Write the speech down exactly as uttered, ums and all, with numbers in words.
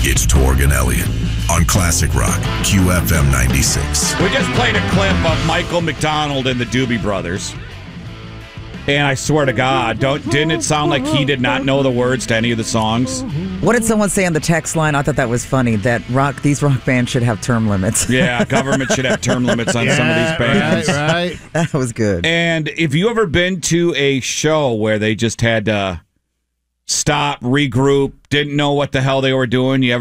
It's Torg and Elliott on Classic Rock, Q F M ninety-six. We just played a clip of Michael McDonald and the Doobie Brothers. And I swear to God, don't didn't it sound like he did not know the words to any of the songs? What did someone say on the text line? I thought that was funny, that rock these rock bands should have term limits. Yeah, government should have term limits on yeah, some of these bands. Right, right. That was good. And if you ever been to a show where they just had to stop, regroup, didn't know what the hell they were doing, you ever